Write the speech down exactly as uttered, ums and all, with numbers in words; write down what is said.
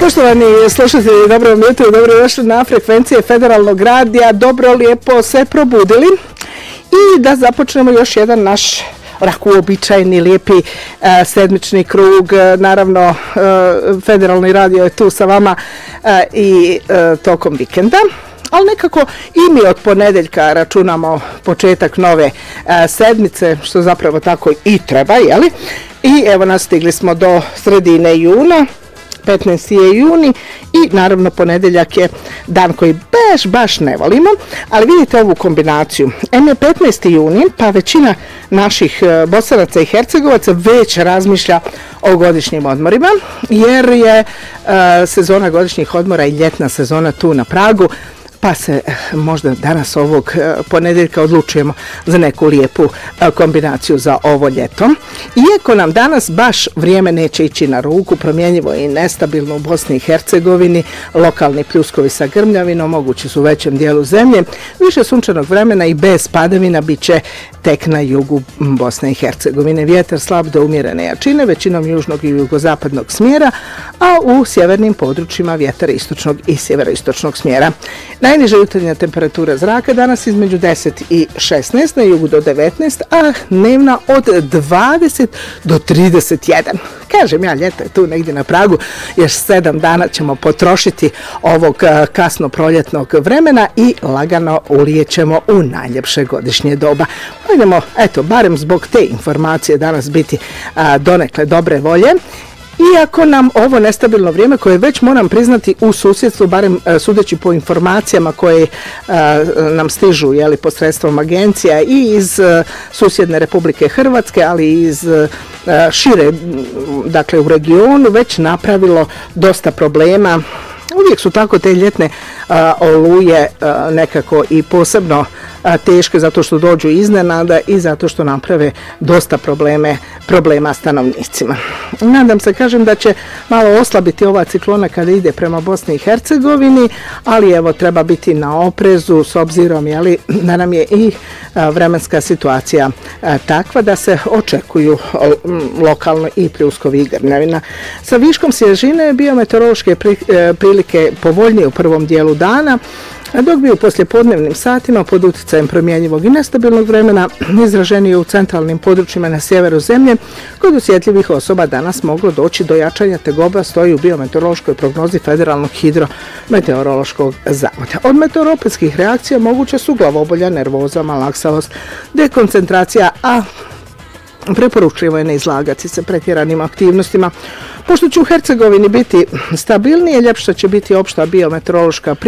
Poštovani slušatelji, dobro vam jutro, dobro došli na frekvencije Federalnog radija, dobro lijepo se probudili i da započnemo još jedan naš onako uobičajeni, lijepi uh, sedmični krug. Uh, naravno, uh, Federalni radio je tu sa vama uh, i uh, tokom vikenda. Ali nekako i mi od ponedeljka računamo početak nove uh, sedmice, što zapravo tako i treba, jeli? I evo nas stigli smo do sredine juna, petnaesti je juni i naravno ponedeljak je dan koji baš, baš ne volimo, ali vidite ovu kombinaciju. Em je petnaesti juni, pa većina naših Bosanaca i Hercegovaca već razmišlja o godišnjim odmorima, jer je uh, sezona godišnjih odmora i ljetna sezona tu na pragu, pa se možda danas ovog ponedeljka odlučujemo za neku lijepu kombinaciju za ovo ljeto. Iako nam danas baš vrijeme neće ići na ruku, promjenjivo i nestabilno u Bosni i Hercegovini, lokalni pljuskovi sa grmljavinom mogući su u većem dijelu zemlje, više sunčanog vremena i bez padavina bit će tek na jugu Bosne i Hercegovine. Vjetar slab do umjerene jačine, većinom južnog i jugozapadnog smjera, a u sjevernim područjima vjetar istočnog i sjeveroistočnog smjera. Najniža jutarnja temperatura zraka danas između deset i šesnaest, na jugu do devetnaest, a dnevna od dvadeset do trideset jedan. Kažem ja, ljeto je tu negdje na pragu, još sedam dana ćemo potrošiti ovog kasno proljetnog vremena i lagano ulijećemo u najljepše godišnje doba. Idemo, eto, barem zbog te informacije danas biti a, donekle dobre volje. Iako nam ovo nestabilno vrijeme, koje već moram priznati u susjedstvu, barem uh, sudeći po informacijama koje uh, nam stižu, jeli, posredstvom agencija i iz uh, susjedne Republike Hrvatske, ali i iz uh, šire, dakle u regionu, već napravilo dosta problema. Uvijek su tako te ljetne uh, oluje uh, nekako i posebno uh, teške zato što dođu iznenada i zato što naprave dosta probleme, problema stanovnicima. Nadam se, kažem, da će malo oslabiti ova ciklona kada ide prema Bosni i Hercegovini, ali evo treba biti na oprezu s obzirom, jeli, da nam je i uh, vremenska situacija uh, takva da se očekuju uh, lokalno i pljuskovi i grmljavina. Sa viškom svježine biometeorološke pri, uh, prilike povoljnije u prvom dijelu dana, dok bi u poslijepodnevnim satima pod utjecajem promjenjivog i nestabilnog vremena izraženije u centralnim područjima na sjeveru zemlje, kod osjetljivih osoba danas moglo doći do jačanja tegoba, stoji u biometeorološkoj prognozi Federalnog hidrometeorološkog zavoda. Od meteoropatskih reakcija moguće su glavobolja, nervoza, malaksavost, dekoncentracija, a preporučljivo je ne izlagati se pretjeranim aktivnostima. Pošto će u Hercegovini biti stabilnije, ljepša će biti opšta biometeorološka